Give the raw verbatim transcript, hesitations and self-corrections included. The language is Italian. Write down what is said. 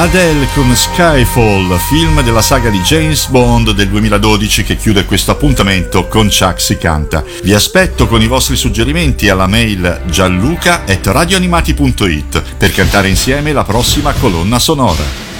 Adele con Skyfall, film della saga di James Bond del duemiladodici che chiude questo appuntamento con Chuck si canta. Vi aspetto con i vostri suggerimenti alla mail gianluca at radioanimati punto it per cantare insieme la prossima colonna sonora.